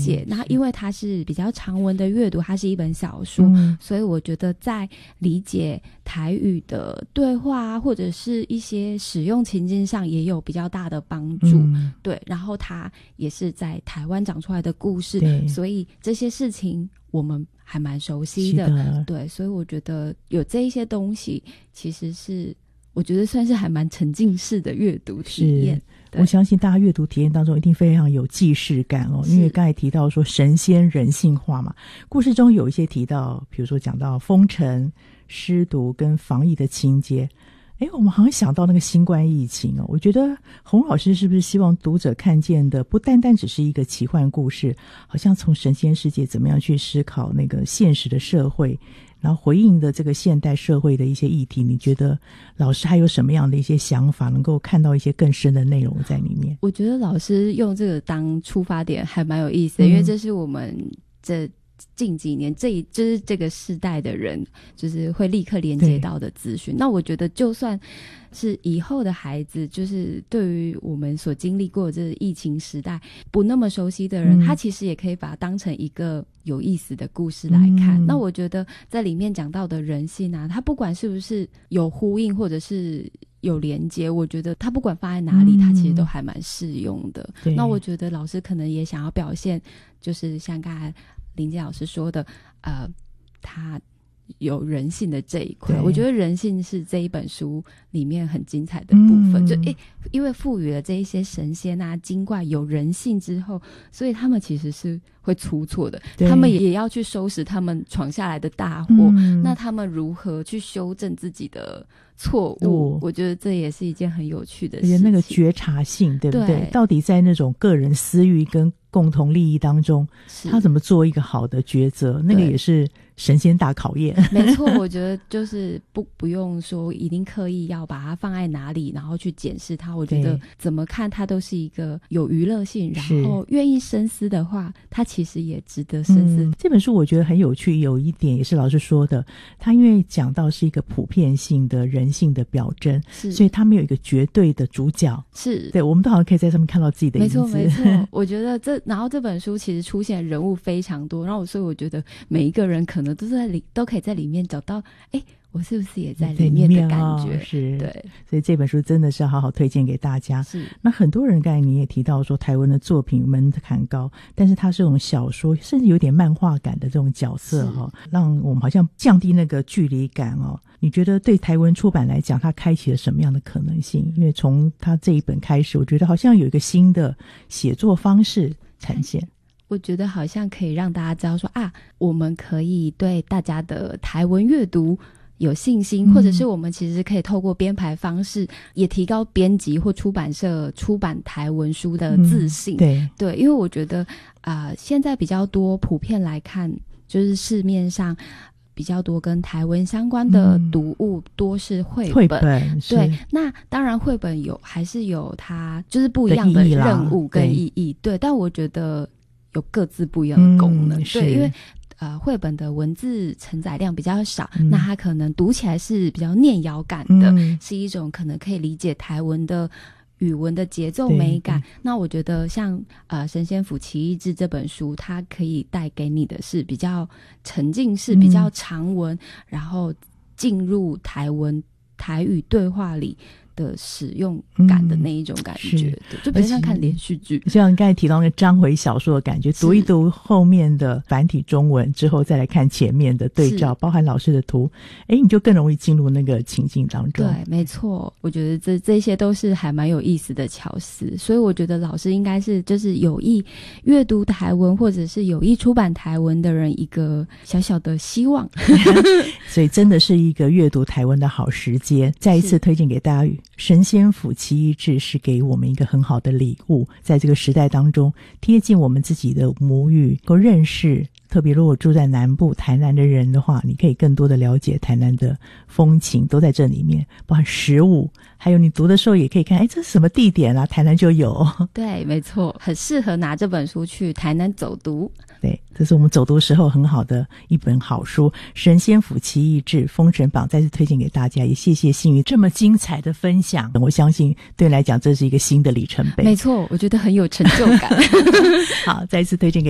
解。那因为它是比较长文的阅读，它是一本小说，所以我觉得在理解台语的对话啊，或者是一些使用情境上也有比较大的帮助。对，然后它也是在台湾长出来的故事，所以这些事情我们还蛮熟悉的。对，所以我觉得有这一些东西其实是我觉得算是还蛮沉浸式的阅读体验。我相信大家阅读体验当中一定非常有既视感哦，因为刚才提到说神仙人性化嘛，故事中有一些提到，比如说讲到封城、尸毒跟防疫的情节。我们好像想到那个新冠疫情哦，我觉得洪老师是不是希望读者看见的不单单只是一个奇幻故事，好像从神仙世界怎么样去思考那个现实的社会，然后回应的这个现代社会的一些议题，你觉得老师还有什么样的一些想法能够看到一些更深的内容在里面？ 我觉得老师用这个当出发点还蛮有意思的，因为这是我们近几年就是这个世代的人就是会立刻连接到的资讯。那我觉得就算是以后的孩子，就是对于我们所经历过的这疫情时代不那么熟悉的人，他其实也可以把它当成一个有意思的故事来看。那我觉得在里面讲到的人性啊，它不管是不是有呼应或者是有连接，我觉得他不管放在哪里，他其实都还蛮适用的。那我觉得老师可能也想要表现，就是像刚才林杰老师说的，他有人性的这一块，我觉得人性是这一本书里面很精彩的部分。就因为赋予了这一些神仙啊精怪有人性之后，所以他们其实是会出错的，他们也要去收拾他们闯下来的大祸。那他们如何去修正自己的错误，我觉得这也是一件很有趣的事情。而且那个觉察性，对不对？到底在那种个人私欲跟共同利益当中，他怎么做一个好的抉择，那个也是神仙大考验。 没错，我觉得就是不用说一定刻意要把它放在哪里，然后去检视它。我觉得怎么看它都是一个有娱乐性，然后愿意深思的话，它其实也值得深思。 这本书我觉得很有趣，有一点也是老师说的，他因为讲到是一个普遍性的人性的表征，所以他没有一个绝对的主角。对，我们都好像可以在上面看到自己的影子。 没错，我觉得然后这本书其实出现人物非常多，然后所以我觉得每一个人可能都可以在里面找到，我是不是也在里面的感觉？ 是， 对， 所以这本书真的是要好好推荐给大家。那很多人刚才你也提到说，台湾的作品门槛高，但是它是这种小说，甚至有点漫画感的这种角色让我们好像降低那个距离感你觉得对台湾出版来讲，它开启了什么样的可能性？因为从它这一本开始，我觉得好像有一个新的写作方式产现。 我觉得好像可以让大家知道说我们可以对大家的台文阅读有信心，或者是我们其实可以透过编排方式也提高编辑或出版社出版台文书的自信。对，因为我觉得现在比较多普遍来看，就是市面上比较多跟台文相关的读物多是绘本。对，那当然绘本还是有它就是不一样的任务跟意义。对，但我觉得有各自不一样的功能。对，因为绘本的文字承载量比较少，那它可能读起来是比较念谣感的，是一种可能可以理解台文的语文的节奏美感。那我觉得像神仙府奇异志这本书，它可以带给你的是比较沉浸式、比较长文，然后进入台语对话里的使用感的那一种感觉，就比较像看连续剧。 像刚才提到那个章回小说的感觉，读一读后面的繁体中文之后，再来看前面的对照，包含老师的图，你就更容易进入那个情境当中。 对，没错，我觉得这些都是还蛮有意思的巧思，所以我觉得老师应该是就是有意阅读台文或者是有意出版台文的人一个小小的希望。 所以真的是一个阅读台文的好时间。再一次推荐给大家，神仙府奇异志是给我们一个很好的礼物，在这个时代当中贴近我们自己的母语，够认识，特别如果住在南部台南的人的话，你可以更多的了解台南的风情，都在这里面，包含食物，还有你读的时候也可以看这是什么地点啊，台南就有。 对，没错，很适合拿这本书去台南走读。 对，这是我们走读时候很好的一本好书，神仙府奇异志封神榜，再次推荐给大家，也谢谢幸运这么精彩的分享，我相信对你来讲这是一个新的里程碑。 没错，我觉得很有成就感。 好，再次推荐给